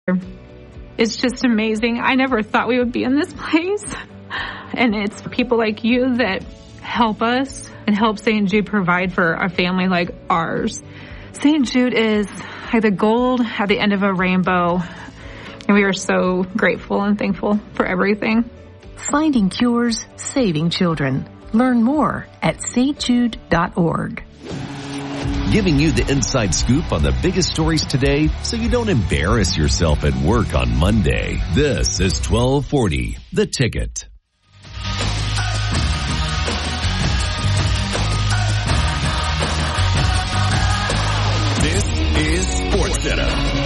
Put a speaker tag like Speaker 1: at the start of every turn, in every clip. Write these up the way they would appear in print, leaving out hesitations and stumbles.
Speaker 1: It's just amazing. I never thought we would be in this place. And it's people like you that help us and help St. Jude provide for a family like ours. St. Jude is like the gold at the end of a rainbow. And we are so grateful and thankful for everything.
Speaker 2: Finding cures, saving children. Learn more at stjude.org.
Speaker 3: Giving you the inside scoop on the biggest stories today so you don't embarrass yourself at work on Monday. This is 1240, The Ticket.
Speaker 4: This is SportsCenter.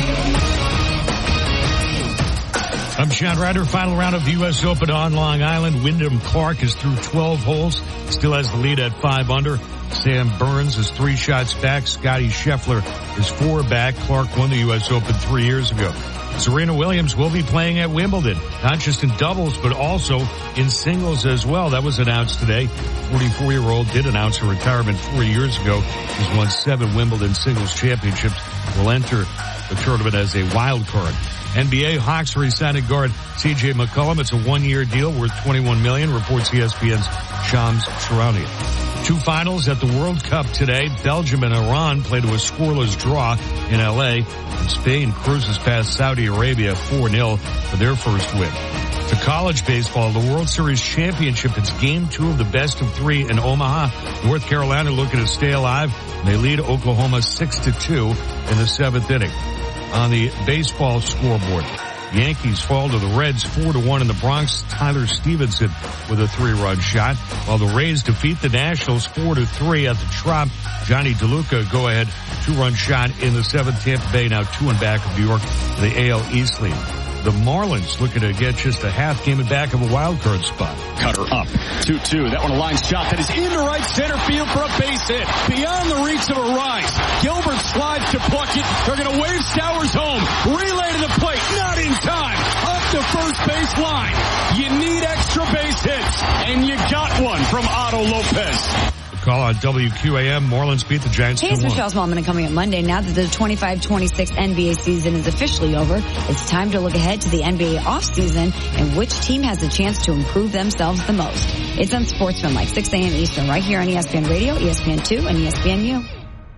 Speaker 5: I'm Sean Ryder. Final round of the U.S. Open on Long Island. Wyndham Clark is through 12 holes. Still has the lead at 5 under. Sam Burns is 3 shots back. Scotty Scheffler is 4 back. Clark won the U.S. Open 3 years ago. Serena Williams will be playing at Wimbledon, not just in doubles, but also in singles as well. That was announced today. 44-year-old did announce her retirement 4 years ago. She's won 7 Wimbledon singles championships. Will enter the tournament as a wild card. NBA Hawks re-signing guard C.J. McCollum. It's a 1-year deal worth $21 million, reports ESPN's Shams Charania. 2 finals at the World Cup today. Belgium and Iran played to a scoreless draw in L.A. And Spain cruises past Saudi Arabia 4-0 for their first win. To college baseball, the World Series Championship. It's Game 2 of the best of 3 in Omaha. North Carolina looking to stay alive. They lead Oklahoma 6-2 in the 7th inning. On the baseball scoreboard, Yankees fall to the Reds 4-1 in the Bronx. Tyler Stevenson with a 3-run shot, while the Rays defeat the Nationals 4-3 at the Trop. Johnny DeLuca go ahead 2-run shot in the 7th. Tampa Bay now 2 and back of New York in the AL East lead. The Marlins looking to get just a half game in back of a wild card spot.
Speaker 6: Cutter up, 2-2. That one a line shot that is into right center field for a base hit. Beyond the reach of a rise. Gilbert slides to Puckett. They're going to wave Stowers home. Relay to the plate. Not in time. Up the first base line. You need extra base hits. And you got one from Otto Lopez.
Speaker 5: Call on WQAM. Marlins beat the Giants 2-1.
Speaker 7: Hey, it's Michelle Smallman coming up Monday. Now that the 25-26 NBA season is officially over, it's time to look ahead to the NBA offseason and which team has a chance to improve themselves the most. It's on Sportsmanlike, 6 a.m. Eastern, right here on ESPN Radio, ESPN2, and ESPNU.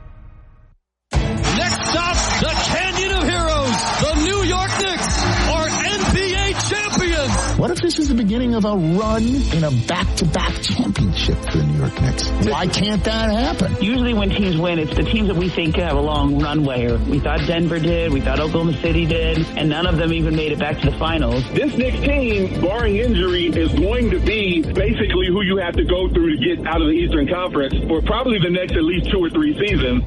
Speaker 6: Next stop, the Canyon of Heroes. The New York Knicks are NBA champions.
Speaker 8: What if this is the beginning of a run in a back-to-back championship for the New York Knicks? Why can't that happen?
Speaker 9: Usually when teams win, it's the teams that we think have a long runway. We thought Denver did, we thought Oklahoma City did, and none of them even made it back to the finals.
Speaker 10: This Knicks team, barring injury, is going to be basically who you have to go through to get out of the Eastern Conference for probably the next at least 2 or 3 seasons.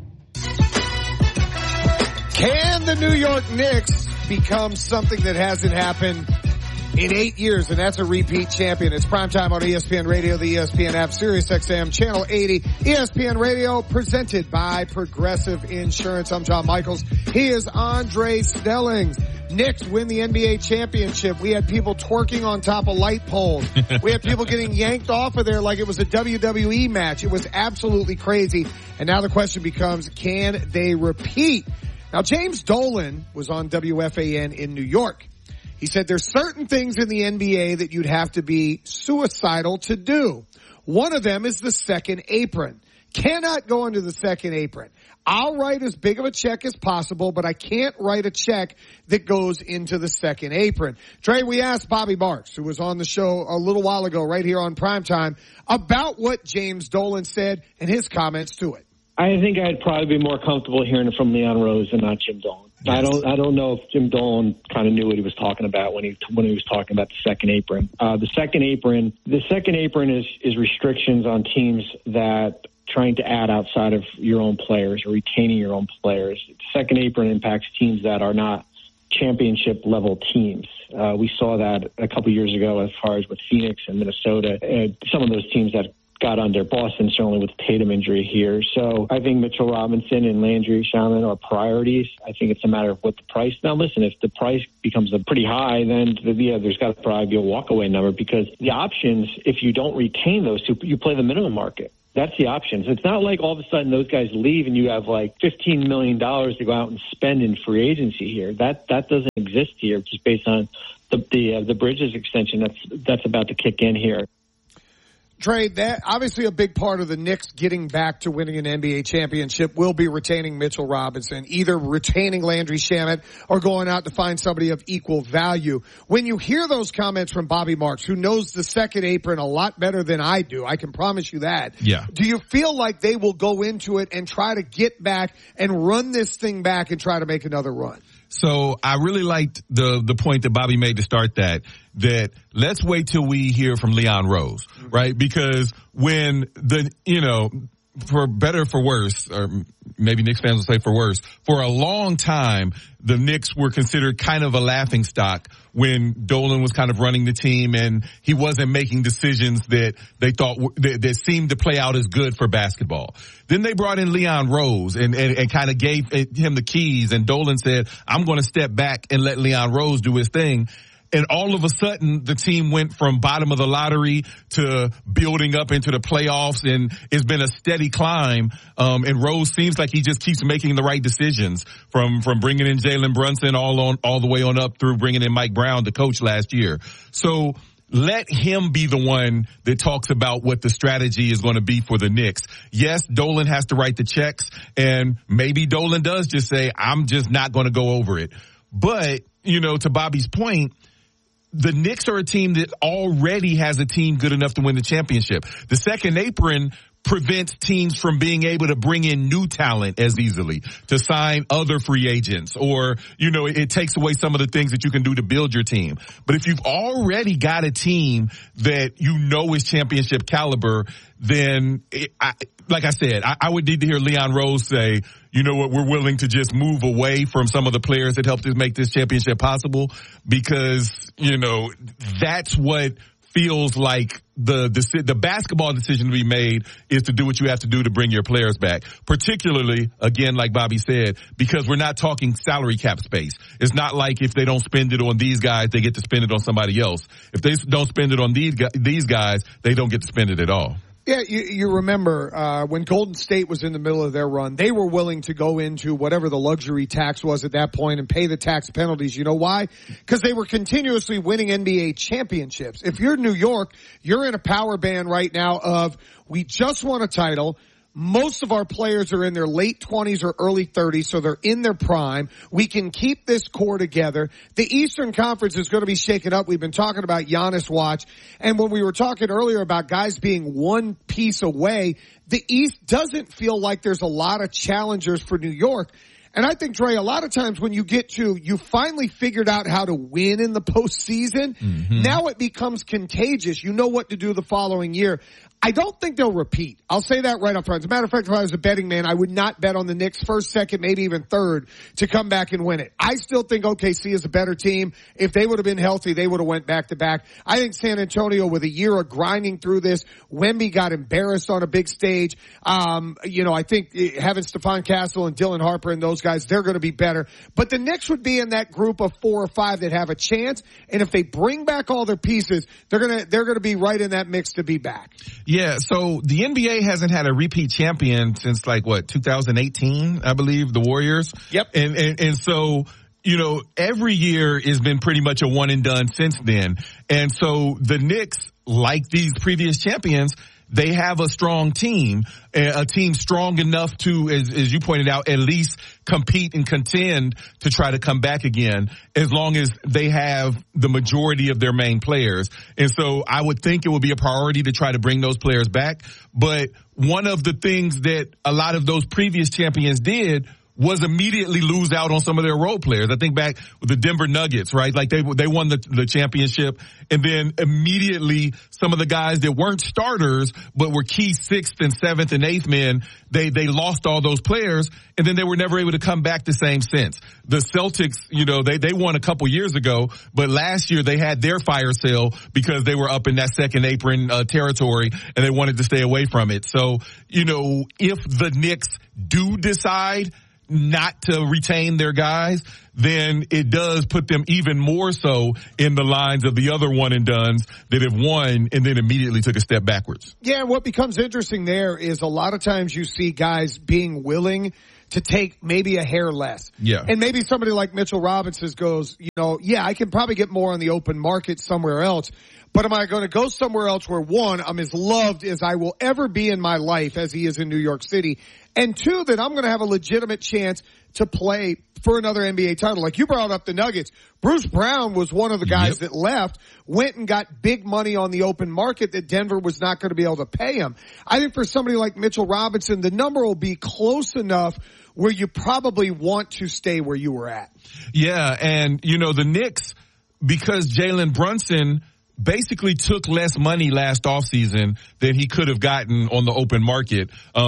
Speaker 11: Can the New York Knicks become something that hasn't happened in 8 years, and that's a repeat champion? It's primetime on ESPN Radio, the ESPN app, Sirius XM, Channel 80, ESPN Radio, presented by Progressive Insurance. I'm John Michaels. He is Andre Stellings. Knicks win the NBA championship. We had people twerking on top of light poles. We had people getting yanked off of there like it was a WWE match. It was absolutely crazy. And now the question becomes, can they repeat? Now, James Dolan was on WFAN in New York. He said there's certain things in the NBA that you'd have to be suicidal to do. One of them is the second apron. Cannot go into the second apron. I'll write as big of a check as possible, but I can't write a check that goes into the second apron. Trey, we asked Bobby Marks, who was on the show a little while ago right here on Primetime, about what James Dolan said and his comments to it.
Speaker 12: I think I'd probably be more comfortable hearing it from Leon Rose and not Jim Dolan. Yes. I don't know if Jim Dolan kind of knew what he was talking about when he was talking about the second apron. The second apron is restrictions on teams that trying to add outside of your own players or retaining your own players. The second apron impacts teams that are not championship level teams. We saw that a couple years ago as far as with Phoenix and Minnesota, some of those teams that got under Boston, certainly with the Tatum injury here. So I think Mitchell Robinson and Landry Shaman are priorities. I think it's a matter of what the price. Now, listen, if the price becomes pretty high, then there's got to probably be a walkaway number, because the options, if you don't retain those two, you play the minimum market. That's the option. So it's not like all of a sudden those guys leave and you have like $15 million to go out and spend in free agency here. That doesn't exist here, just based on the Bridges extension that's about to kick in here.
Speaker 11: Trey, that obviously a big part of the Knicks getting back to winning an NBA championship will be retaining Mitchell Robinson, either retaining Landry Shamet or going out to find somebody of equal value. When you hear those comments from Bobby Marks, who knows the second apron a lot better than I do, I can promise you that.
Speaker 13: Yeah.
Speaker 11: Do you feel like they will go into it and try to get back and run this thing back and try to make another run?
Speaker 13: So I really liked the point that Bobby made to start that let's wait till we hear from Leon Rose, right? Because when for better or for worse, or maybe Knicks fans will say for worse, for a long time, the Knicks were considered kind of a laughing stock when Dolan was kind of running the team and he wasn't making decisions that they thought that seemed to play out as good for basketball. Then they brought in Leon Rose and kind of gave him the keys, and Dolan said, I'm going to step back and let Leon Rose do his thing. And all of a sudden, the team went from bottom of the lottery to building up into the playoffs, and it's been a steady climb. And Rose seems like he just keeps making the right decisions, from bringing in Jalen Brunson all the way on up through bringing in Mike Brown, the coach last year. So let him be the one that talks about what the strategy is going to be for the Knicks. Yes, Dolan has to write the checks, and maybe Dolan does just say, I'm just not going to go over it. But, to Bobby's point, the Knicks are a team that already has a team good enough to win the championship. The second apron prevents teams from being able to bring in new talent as easily, to sign other free agents, or, it takes away some of the things that you can do to build your team. But if you've already got a team that is championship caliber, then like I said, I would need to hear Leon Rose say, you know what, we're willing to just move away from some of the players that helped us make this championship possible, because, that's what feels like the basketball decision to be made is to do what you have to do to bring your players back. Particularly, again, like Bobby said, because we're not talking salary cap space. It's not like if they don't spend it on these guys, they get to spend it on somebody else. If they don't spend it on these guys, they don't get to spend it at all.
Speaker 11: Yeah, you remember when Golden State was in the middle of their run, they were willing to go into whatever the luxury tax was at that point and pay the tax penalties. You know why? Because they were continuously winning NBA championships. If you're New York, you're in a power band right now of, we just won a title. Most of our players are in their late 20s or early 30s, so they're in their prime. We can keep this core together. The Eastern Conference is going to be shaken up. We've been talking about Giannis watch. And when we were talking earlier about guys being one piece away, the East doesn't feel like there's a lot of challengers for New York. And I think, Dre, a lot of times when you finally figured out how to win in the postseason, now it becomes contagious. You know what to do the following year. I don't think they'll repeat. I'll say that right up front. As a matter of fact, if I was a betting man, I would not bet on the Knicks first, second, maybe even third to come back and win it. I still think OKC is a better team. If they would have been healthy, they would have went back to back. I think San Antonio, with a year of grinding through this, Wemby got embarrassed on a big stage. I think having Stephon Castle and Dylan Harper and those guys, they're going to be better. But the Knicks would be in that group of 4 or 5 that have a chance. And if they bring back all their pieces, they're going to be right in that mix to be back.
Speaker 13: Yeah, so the NBA hasn't had a repeat champion since 2018, I believe, the Warriors.
Speaker 11: Yep.
Speaker 13: And so, every year has been pretty much a one and done since then. And so the Knicks, like these previous champions, they have a strong team, a team strong enough to, as you pointed out, at least compete and contend to try to come back again, as long as they have the majority of their main players. And so I would think it would be a priority to try to bring those players back. But one of the things that a lot of those previous champions did was immediately lose out on some of their role players. I think back with the Denver Nuggets, right? Like they won the championship, and then immediately some of the guys that weren't starters but were key 6th and 7th and 8th men, they lost all those players, and then they were never able to come back the same since. The Celtics, they won a couple years ago, but last year they had their fire sale because they were up in that second apron territory and they wanted to stay away from it. So, if the Knicks do decide not to retain their guys, then it does put them even more so in the lines of the other one and dones that have won and then immediately took a step backwards.
Speaker 11: Yeah, and what becomes interesting there is a lot of times you see guys being willing to take maybe a hair less.
Speaker 13: Yeah.
Speaker 11: And maybe somebody like Mitchell Robinson goes, yeah, I can probably get more on the open market somewhere else. But am I going to go somewhere else where, one, I'm as loved as I will ever be in my life as he is in New York City, and two, that I'm going to have a legitimate chance to play for another NBA title. Like you brought up the Nuggets. Bruce Brown was one of the guys that left, went and got big money on the open market that Denver was not going to be able to pay him. I think for somebody like Mitchell Robinson, the number will be close enough where you probably want to stay where you were at.
Speaker 13: Yeah, and, the Knicks, because Jalen Brunson basically took less money last offseason than he could have gotten on the open market.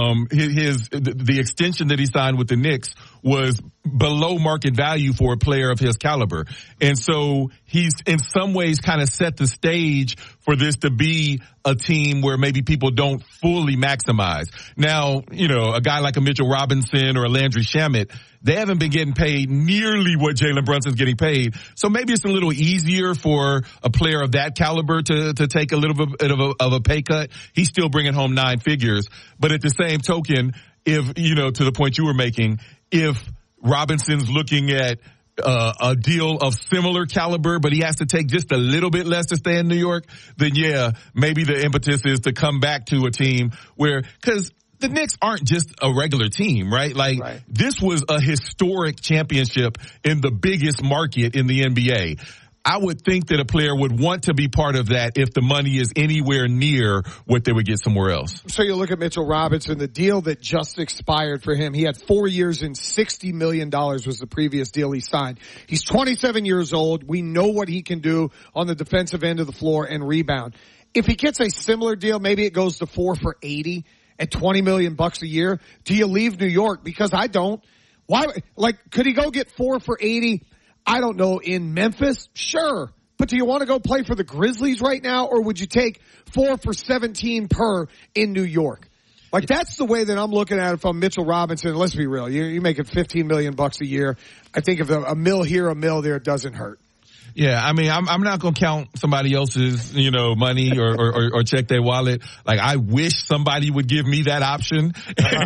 Speaker 13: The extension that he signed with the Knicks was below market value for a player of his caliber. And so he's in some ways kind of set the stage for this to be a team where maybe people don't fully maximize. Now, a guy like a Mitchell Robinson or a Landry Shamet, they haven't been getting paid nearly what Jalen Brunson's getting paid. So maybe it's a little easier for a player of that caliber to take a little bit of a pay cut. He's still bringing home 9 figures. But at the same token, if, to the point you were making, if Robinson's looking at a deal of similar caliber, but he has to take just a little bit less to stay in New York, then yeah, maybe the impetus is to come back to a team where, cause the Knicks aren't just a regular team, right? This was a historic championship in the biggest market in the NBA. I would think that a player would want to be part of that if the money is anywhere near what they would get somewhere else.
Speaker 11: So you look at Mitchell Robinson, the deal that just expired for him. He had 4 years and $60 million was the previous deal he signed. He's 27 years old. We know what he can do on the defensive end of the floor and rebound. If he gets a similar deal, maybe it goes to 4 for $80 at $20 million a year. Do you leave New York? Because I don't. Why? Could he go get 4 for $80? I don't know, in Memphis? Sure. But do you want to go play for the Grizzlies right now, or would you take 4 for 17 per in New York? That's the way that I'm looking at it from Mitchell Robinson. Let's be real. You're making $15 million a year. I think if a mill here, a mill there, it doesn't hurt.
Speaker 13: Yeah, I mean, I'm not going to count somebody else's, money or check their wallet. I wish somebody would give me that option.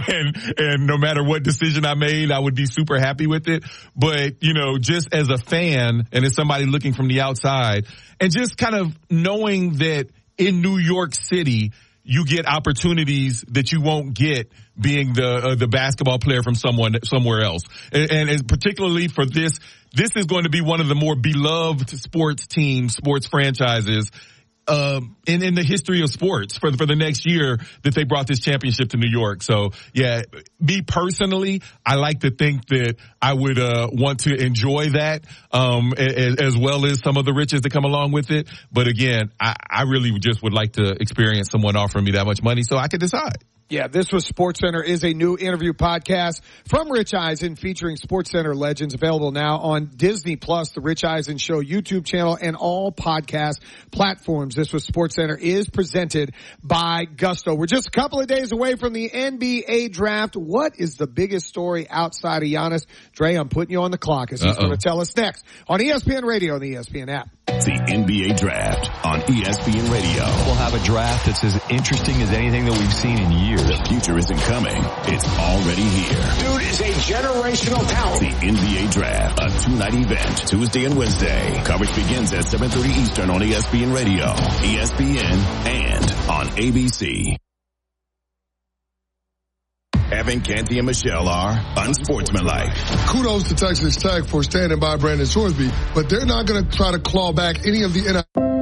Speaker 13: And no matter what decision I made, I would be super happy with it. But, just as a fan and as somebody looking from the outside and just kind of knowing that in New York City, you get opportunities that you won't get being the basketball player from somewhere else. And particularly for this is going to be one of the more beloved sports teams, sports franchises, in the history of sports for the next year that they brought this championship to New York. So yeah, me personally, I like to think that I would, want to enjoy that, as well as some of the riches that come along with it. But again, I really just would like to experience someone offering me that much money so I could decide.
Speaker 11: Yeah, this was SportsCenter is a new interview podcast from Rich Eisen featuring SportsCenter legends, available now on Disney Plus, the Rich Eisen Show YouTube channel, and all podcast platforms. This was SportsCenter is presented by Gusto. We're just a couple of days away from the NBA draft. What is the biggest story outside of Giannis? Dre, I'm putting you on the clock as he's going to tell us next on ESPN Radio and the ESPN app.
Speaker 4: The NBA Draft on ESPN Radio.
Speaker 14: We'll have a draft that's as interesting as anything that we've seen in years.
Speaker 4: The future isn't coming. It's already here.
Speaker 15: Dude is a generational talent.
Speaker 4: The NBA Draft, a two-night event, Tuesday and Wednesday. Coverage begins at 7:30 Eastern on ESPN Radio, ESPN, and on ABC. Evan, Canty, and Michelle are unsportsmanlike.
Speaker 16: Kudos to Texas Tech for standing by Brandon Sorsby, but they're not going to try to claw back any of the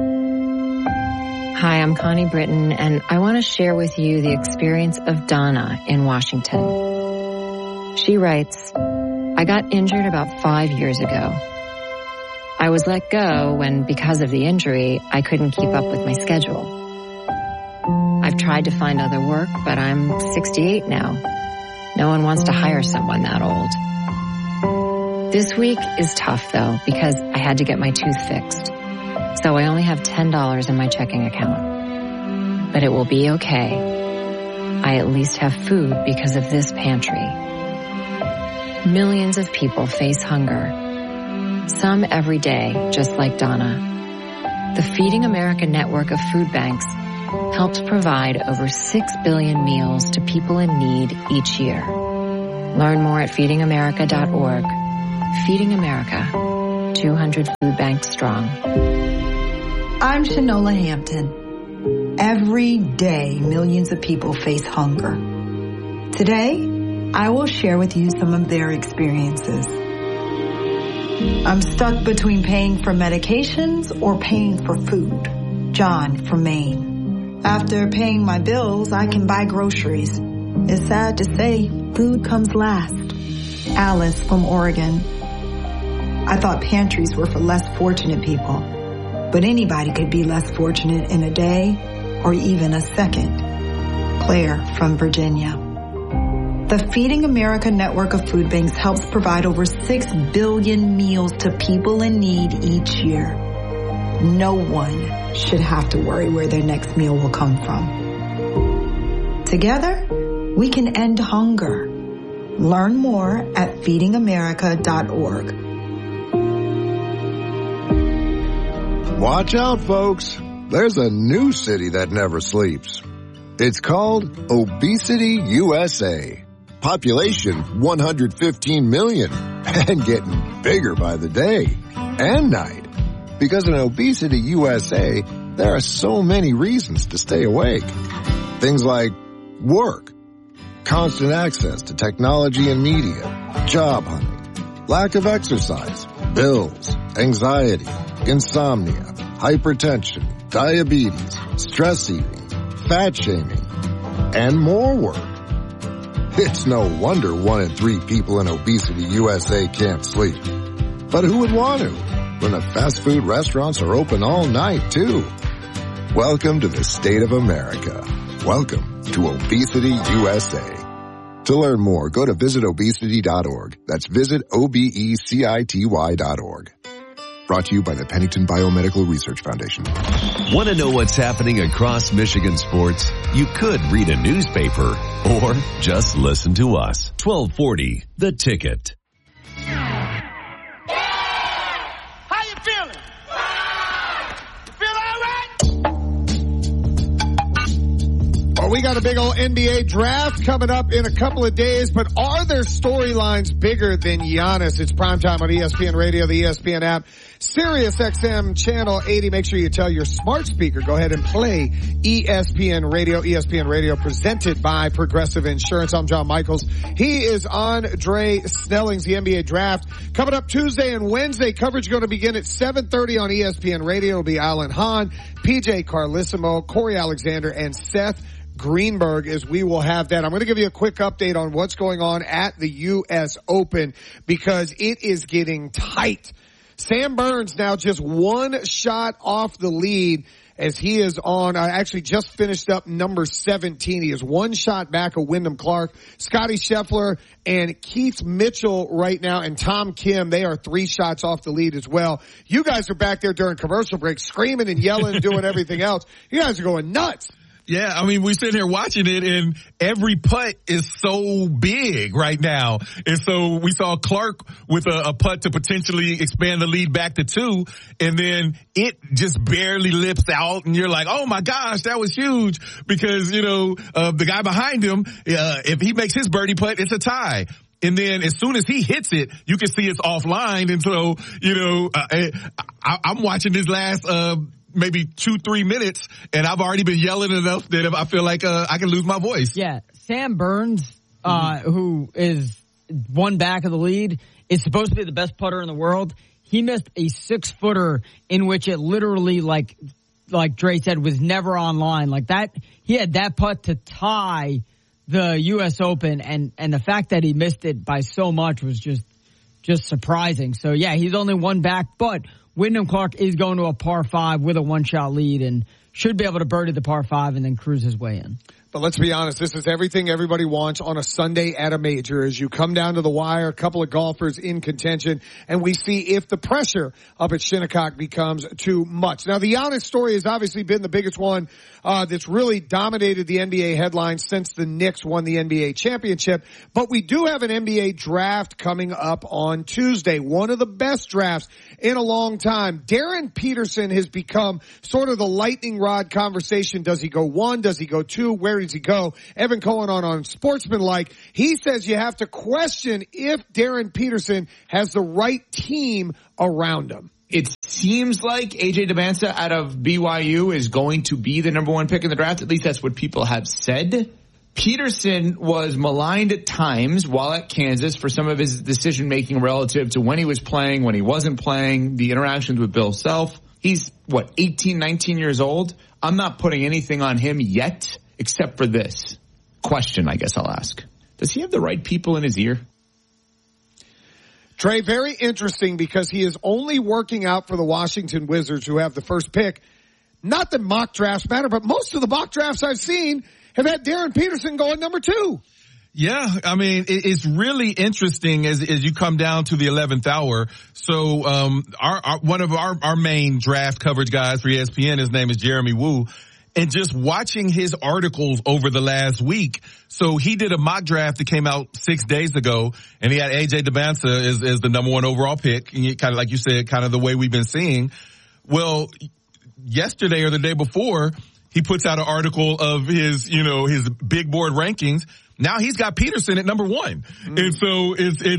Speaker 17: Hi, I'm Connie Britton, and I want to share with you the experience of Donna in Washington. She writes, I got injured about 5 years ago. I was let go when, because of the injury, I couldn't keep up with my schedule. I've tried to find other work, but I'm 68 now. No one wants to hire someone that old. This week is tough, though, because I had to get my tooth fixed. So I only have $10 in my checking account. But it will be okay. I at least have food because of this pantry. Millions of people face hunger. Some every day, just like Donna. The Feeding America network of food banks helps provide over 6 billion meals to people in need each year. Learn more at feedingamerica.org. Feeding America, 200 food banks strong.
Speaker 18: I'm Shanola Hampton. Every day, millions of people face hunger. Today, I will share with you some of their experiences. I'm stuck between paying for medications or paying for food. John from Maine. After paying my bills, I can buy groceries. It's sad to say, food comes last. Alice from Oregon. I thought pantries were for less fortunate people, but anybody could be less fortunate in a day or even a second. Claire from Virginia. The Feeding America network of food banks helps provide over 6 billion meals to people in need each year. No one should have to worry where their next meal will come from. Together, we can end hunger. Learn more at feedingamerica.org.
Speaker 19: Watch out, folks. There's a new city that never sleeps. It's called Obesity USA. Population 115 million and getting bigger by the day and night. Because in Obesity USA, there are so many reasons to stay awake. Things like work, constant access to technology and media, job hunting, lack of exercise, bills, anxiety, insomnia, hypertension, diabetes, stress eating, fat shaming, and more work. It's no wonder 1 in 3 people in Obesity USA can't sleep. But who would want to when the fast food restaurants are open all night too? Welcome to the state of America. Welcome to Obesity USA. To learn more, go to visitobesity.org. That's visitobecity.org. Brought to you by the Pennington Biomedical Research Foundation.
Speaker 3: Want to know what's happening across Michigan sports? You could read a newspaper or just listen to us. 1240, The Ticket.
Speaker 15: How you feeling? You feel all right?
Speaker 11: Well, we got a big old NBA draft coming up in a couple of days, but are there storylines bigger than Giannis? It's primetime on ESPN Radio, the ESPN app, Sirius XM Channel 80. Make sure you tell your smart speaker, go ahead and play ESPN Radio presented by Progressive Insurance. I'm John Michaels. He is Andre Snelling's the NBA draft. Coming up Tuesday and Wednesday, coverage going to begin at 7:30 on ESPN Radio. It'll be Alan Hahn, PJ Carlissimo, Corey Alexander, and Seth Greenberg as we will have that. I'm going to give you a quick update on what's going on at the U.S. Open because it is getting tight. Sam Burns now just 1 shot off the lead as he is on, actually just finished up number 17. He is 1 shot back of Wyndham Clark. Scotty Scheffler and Keith Mitchell right now and Tom Kim, they are 3 shots off the lead as well. You guys are back there during commercial breaks screaming and yelling, doing everything else. You guys are going nuts.
Speaker 13: Yeah, I mean, we're sitting here watching it, and every putt is so big right now. And so we saw Clark with a putt to potentially expand the lead back to 2, and then it just barely lips out, and you're like, oh my gosh, that was huge, because, you know, the guy behind him, if he makes his birdie putt, it's a tie. And then as soon as he hits it, you can see it's offline. And so, you know, I'm watching this last, maybe 2-3 minutes, and I've already been yelling enough that I feel like I can lose my voice.
Speaker 20: Yeah, Sam Burns, who is 1 back of the lead, is supposed to be the best putter in the world. He missed a 6-footer in which it literally, like Dre said, was never online. Like that, he had that putt to tie the U.S. Open, and the fact that he missed it by so much was just surprising. So yeah, he's only 1 back, but Wyndham Clark is going to a par 5 with a 1-shot lead and should be able to birdie the par 5 and then cruise his way in.
Speaker 11: But let's be honest, this is everything everybody wants on a Sunday at a major. As you come down to the wire, a couple of golfers in contention, and we see if the pressure up at Shinnecock becomes too much. Now, the Giannis story has obviously been the biggest one that's really dominated the NBA headlines since the Knicks won the NBA championship. But we do have an NBA draft coming up on Tuesday, one of the best drafts in a long time. Darren Peterson has become sort of the lightning rod conversation. Does he go 1? Does he go 2? Where does he go? Evan Cohen on Sportsmanlike, he says you have to question if Darren Peterson has the right team around him.
Speaker 21: It seems like AJ Dybantsa out of BYU is going to be the number 1 pick in the draft. At least that's what people have said. Peterson was maligned at times while at Kansas for some of his decision-making relative to when he was playing, when he wasn't playing, the interactions with Bill Self. He's, 18, 19 years old? I'm not putting anything on him yet, except for this question, I guess I'll ask. Does he have the right people in his ear?
Speaker 11: Trey, very interesting because he is only working out for the Washington Wizards who have the first pick. Not that mock drafts matter, but most of the mock drafts I've seen have had Darren Peterson going number 2.
Speaker 13: Yeah, I mean, it's really interesting as you come down to the 11th hour. So, one of our main draft coverage guys for ESPN, his name is Jeremy Wu. And just watching his articles over the last week. So he did a mock draft that came out 6 days ago, and he had AJ Dybantsa as the number 1 overall pick. And kind of like you said, kind of the way we've been seeing. Well, yesterday or the day before, he puts out an article of his big board rankings. Now he's got Peterson at number 1. And so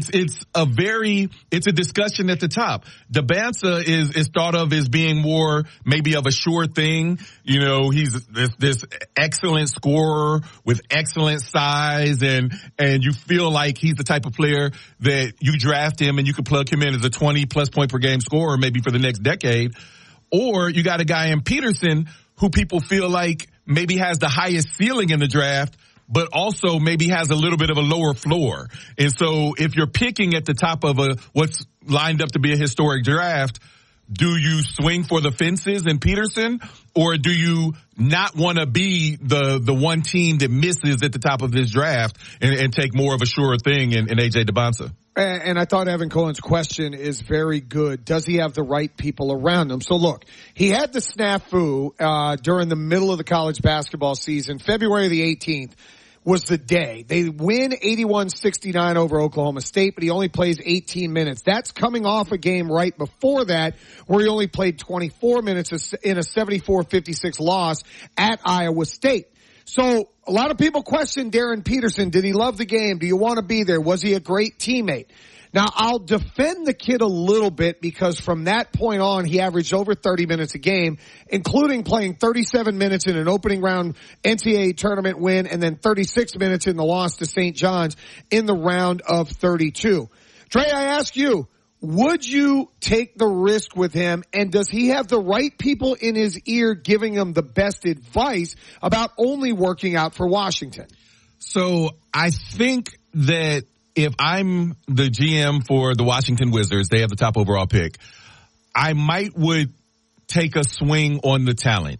Speaker 13: it's a discussion at the top. Dybantsa is thought of as being more maybe of a sure thing. You know, he's this excellent scorer with excellent size and you feel like he's the type of player that you draft him and you can plug him in as a 20+ point per game scorer maybe for the next decade. Or you got a guy in Peterson who people feel like maybe has the highest ceiling in the draft, but also maybe has a little bit of a lower floor. And so if you're picking at the top of what's lined up to be a historic draft, do you swing for the fences in Peterson, or do you not want to be the one team that misses at the top of this draft and take more of a sure thing in AJ Dybantsa?
Speaker 11: And I thought Evan Cohen's question is very good. Does he have the right people around him? So look, he had the snafu during the middle of the college basketball season. February the 18th was the day. They win 81-69 over Oklahoma State, but he only plays 18 minutes. That's coming off a game right before that where he only played 24 minutes in a 74-56 loss at Iowa State. So a lot of people question Darren Peterson. Did he love the game? Do you want to be there? Was he a great teammate? Now, I'll defend the kid a little bit because from that point on, he averaged over 30 minutes a game, including playing 37 minutes in an opening round NCAA tournament win and then 36 minutes in the loss to St. John's in the round of 32. Trey, I ask you, would you take the risk with him, and does he have the right people in his ear giving him the best advice about only working out for Washington?
Speaker 13: So I think that if I'm the GM for the Washington Wizards, they have the top overall pick, I would take a swing on the talent.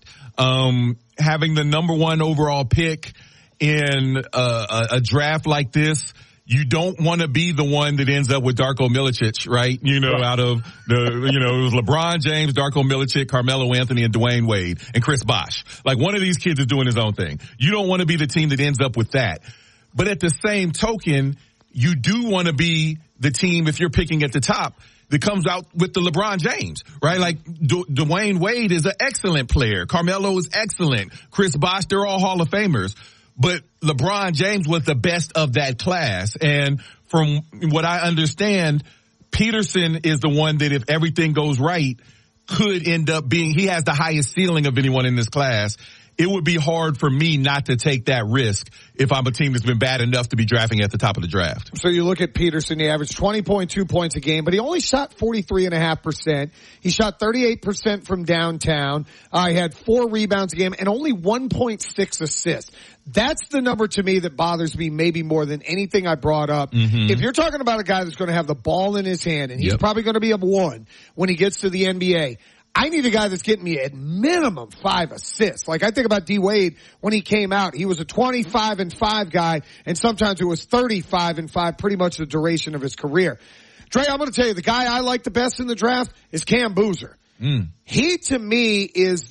Speaker 13: Having the number 1 overall pick in a draft like this, you don't want to be the one that ends up with Darko Milicic, right? Out of it was LeBron James, Darko Milicic, Carmelo Anthony, and Dwayne Wade, and Chris Bosh. Like, one of these kids is doing his own thing. You don't want to be the team that ends up with that. But at the same token, you do want to be the team, if you're picking at the top, that comes out with the LeBron James, right? Like, Dwayne Wade is an excellent player. Carmelo is excellent. Chris Bosh, they're all Hall of Famers. But LeBron James was the best of that class. And from what I understand, Peterson is the one that, if everything goes right, could end up being, he has the highest ceiling of anyone in this class. It would be hard for me not to take that risk if I'm a team that's been bad enough to be drafting at the top of the draft.
Speaker 11: So you look at Peterson, he averaged 20.2 points a game, but he only shot 43.5%. He shot 38% from downtown. He had 4 rebounds a game and only 1.6 assists. That's the number to me that bothers me maybe more than anything I brought up. Mm-hmm. If you're talking about a guy that's going to have the ball in his hand, and he's probably going to be a 1 when he gets to the NBA, I need a guy that's getting me at minimum 5 assists. Like I think about D Wade when he came out, he was a 25-5 guy, and sometimes it was 35-5, pretty much the duration of his career. Dre, I'm going to tell you, the guy I like the best in the draft is Cam Boozer. He, to me, is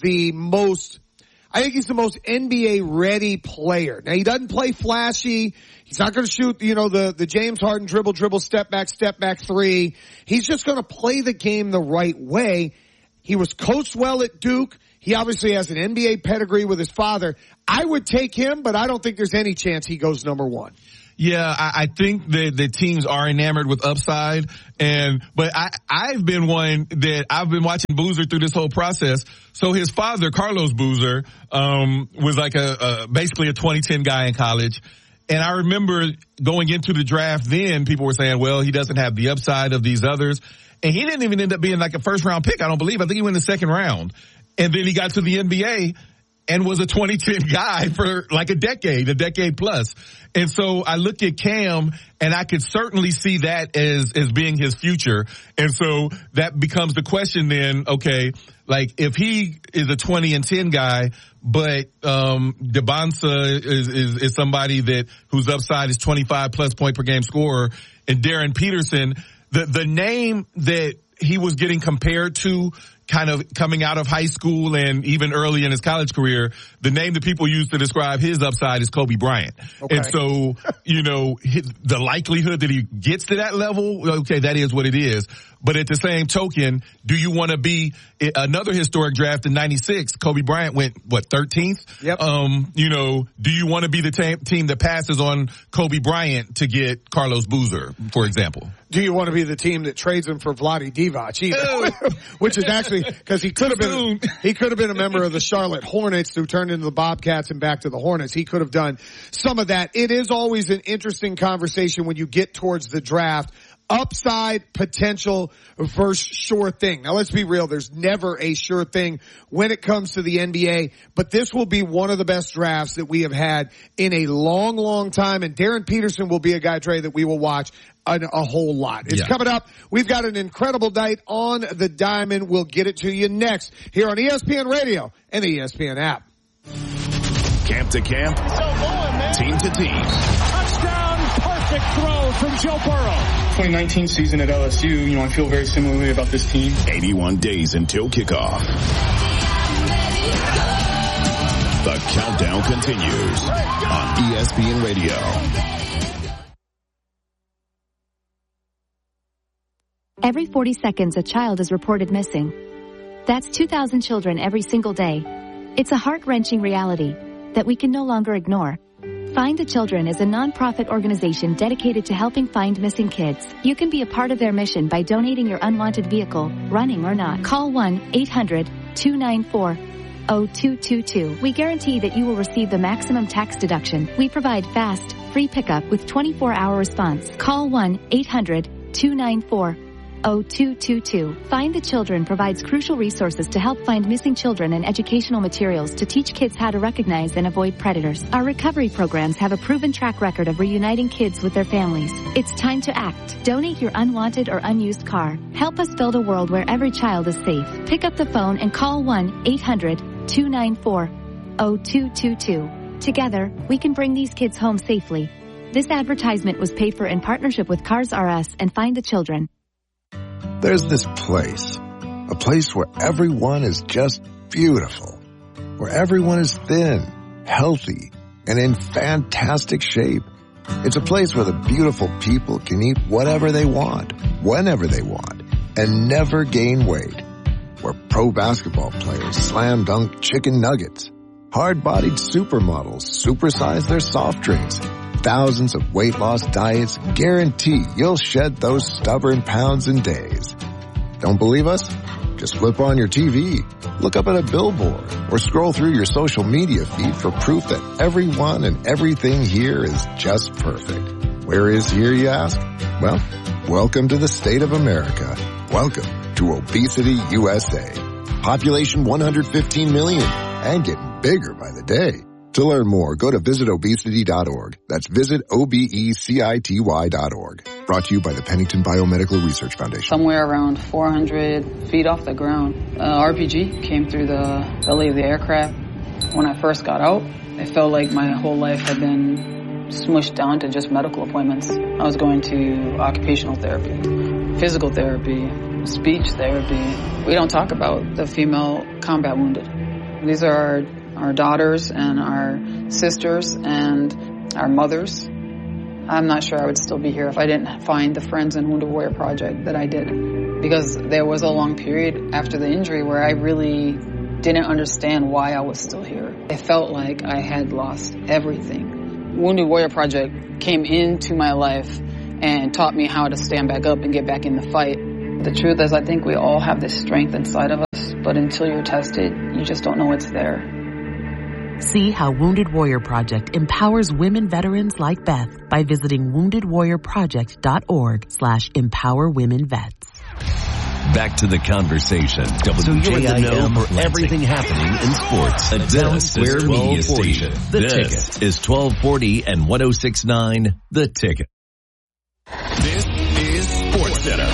Speaker 11: I think he's the most NBA ready player. Now, he doesn't play flashy. He's not going to shoot, the James Harden dribble, step back three. He's just going to play the game the right way. He was coached well at Duke. He obviously has an NBA pedigree with his father. I would take him, but I don't think there's any chance he goes number 1.
Speaker 13: Yeah, I think that the teams are enamored with upside, but I've been one that I've been watching Boozer through this whole process. So his father, Carlos Boozer, was like basically a 2010 guy in college. And I remember going into the draft then, people were saying, well, he doesn't have the upside of these others. And he didn't even end up being like a first round pick, I don't believe. I think he went in the second round. And then he got to the NBA and was a 2010 guy for like a decade plus. And so I look at Cam and I could certainly see that as being his future. And so that becomes the question then, okay, like if he is a 20 and 10 guy, but Debonsa is somebody whose upside is 25 plus point per game scorer, and Darren Peterson, the name that he was getting compared to kind of coming out of high school and even early in his college career, the name that people use to describe his upside is Kobe Bryant. Okay. And so, the likelihood that he gets to that level, okay, that is what it is. But at the same token, do you want to be another historic draft in 96? Kobe Bryant went, 13th?
Speaker 11: Yep.
Speaker 13: Do you want to be the team that passes on Kobe Bryant to get Carlos Boozer, for example?
Speaker 11: Do you want to be the team that trades him for Vlade Divac, which is actually because he could have been a member of the Charlotte Hornets who turned into the Bobcats and back to the Hornets. He could have done some of that. It is always an interesting conversation when you get towards the draft. Upside potential versus sure thing. Now let's be real. There's never a sure thing when it comes to the NBA, but this will be one of the best drafts that we have had in a long, long time. And Darren Peterson will be a guy, Trey, that we will watch a whole lot. It's coming up. We've got an incredible night on the Diamond. We'll get it to you next here on ESPN Radio and the ESPN app.
Speaker 4: Camp to camp, team to team.
Speaker 6: Touchdown, perfect throw from Joe Burrow.
Speaker 1: 2019 season at LSU, I feel very similarly about this team.
Speaker 4: 81 days until kickoff. The countdown continues on ESPN Radio.
Speaker 22: Every 40 seconds, a child is reported missing. That's 2,000 children every single day. It's a heart-wrenching reality that we can no longer ignore. Find the Children is a non-profit organization dedicated to helping find missing kids. You can be a part of their mission by donating your unwanted vehicle, running or not. Call 1-800-294-0222. We guarantee that you will receive the maximum tax deduction. We provide fast, free pickup with 24-hour response. Call 1-800-294-0222. Find the Children provides crucial resources to help find missing children and educational materials to teach kids how to recognize and avoid predators. Our recovery programs have a proven track record of reuniting kids with their families. It's time to act. Donate your unwanted or unused car. Help us build a world where every child is safe. Pick up the phone and call 1-800-294-0222. Together, we can bring these kids home safely. This advertisement was paid for in partnership with Cars R Us and Find the Children.
Speaker 19: There's this place, a place where everyone is just beautiful, where everyone is thin, healthy, and in fantastic shape. It's a place where the beautiful people can eat whatever they want, whenever they want, and never gain weight. Where pro basketball players slam dunk chicken nuggets, hard-bodied supermodels supersize their soft drinks. Thousands of weight loss diets guarantee you'll shed those stubborn pounds in days. Don't believe us? Just flip on your TV, look up at a billboard, or scroll through your social media feed for proof that everyone and everything here is just perfect. Where is here, you ask? Well, welcome to the state of America. Welcome to Obesity USA. Population 115 million and getting bigger by the day. To learn more, go to visitobesity.org. That's visitobecity.org. Brought to you by the Pennington Biomedical Research Foundation.
Speaker 2: Somewhere around 400 feet off the ground, RPG came through the belly of the aircraft. When I first got out, I felt like my whole life had been smushed down to just medical appointments. I was going to occupational therapy, physical therapy, speech therapy. We don't talk about the female combat wounded. These are our daughters and our sisters and our mothers. I'm not sure I would still be here if I didn't find the Friends and Wounded Warrior Project that I did. Because there was a long period after the injury where I really didn't understand why I was still here. I felt like I had lost everything. Wounded Warrior Project came into my life and taught me how to stand back up and get back in the fight. The truth is, I think we all have this strength inside of us, but until you're tested, you just don't know it's there.
Speaker 5: See how Wounded Warrior Project empowers women veterans like Beth by visiting woundedwarriorproject.org/empowerwomenvets.
Speaker 3: Back to the conversation. So you're in the know for everything happening in sports. A Town Square Media Station. The Ticket is 1240 and 106.9 The Ticket.
Speaker 4: This is SportsCenter.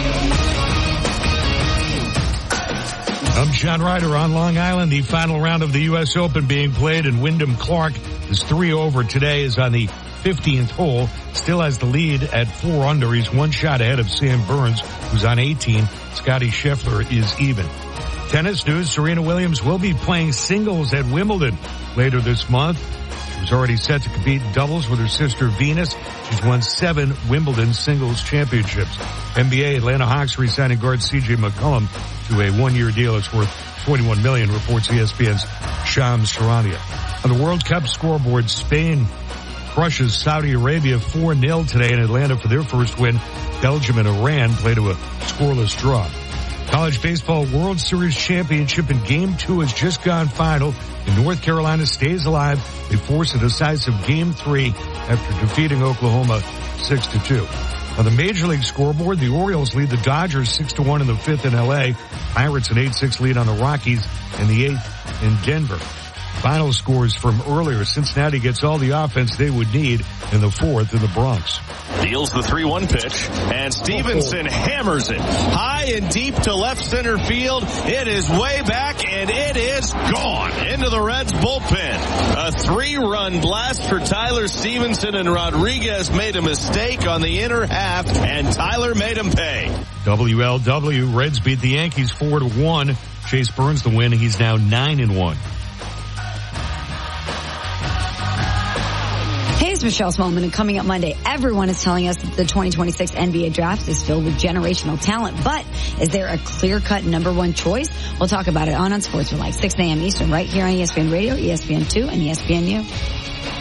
Speaker 23: I'm John Ryder on Long Island. The final round of the U.S. Open being played, and Wyndham Clark is 3 over today, is on the 15th hole. Still has the lead at 4 under. He's 1 shot ahead of Sam Burns, who's on 18. Scotty Scheffler is even. Tennis news, Serena Williams will be playing singles at Wimbledon later this month. She was already set to compete in doubles with her sister Venus. She's won 7 Wimbledon singles championships. NBA, Atlanta Hawks re-signing guard C.J. McCollum to a 1-year deal. It's worth $21 million, reports ESPN's Shams Charania. On the World Cup scoreboard, Spain crushes Saudi Arabia 4-0 today in Atlanta for their first win. Belgium and Iran played to a scoreless draw. College Baseball World Series Championship in Game 2 has just gone final, and North Carolina stays alive. They force a decisive Game 3 after defeating Oklahoma 6-2. On the Major League scoreboard, the Orioles lead the Dodgers 6-1 in the 5th in L.A. Pirates an 8-6 lead on the Rockies in the 8th in Denver. Final scores from earlier. Cincinnati gets all the offense they would need in the 4th in the Bronx.
Speaker 24: Deals the 3-1 pitch, and Stevenson hammers it high and deep to left center field. It is way back, and it is gone into the Reds bullpen. A 3-run blast for Tyler Stevenson, and Rodriguez made a mistake on the inner half, and Tyler made him pay.
Speaker 23: WLW, Reds beat the Yankees 4-1. Chase Burns the win. He's now 9-1.
Speaker 7: Hey, it's Michelle Smallman, and coming up Monday, everyone is telling us that the 2026 NBA draft is filled with generational talent, but is there a clear-cut number one choice? We'll talk about it on Sports from 6 a.m. Eastern, right here on ESPN Radio, ESPN2, and ESPNU.